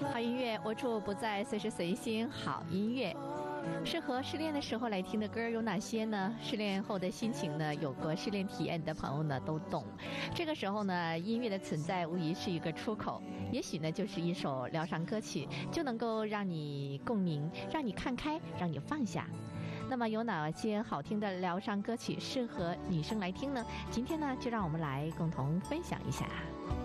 好音乐无处不在，随时随心。好音乐适合失恋的时候来听的歌有哪些呢？失恋后的心情呢，有过失恋体验的朋友呢都懂。这个时候呢，音乐的存在无疑是一个出口，也许呢就是一首疗伤歌曲，就能够让你共鸣，让你看开，让你放下。那么有哪些好听的疗伤歌曲适合女生来听呢？今天呢，就让我们来共同分享一下。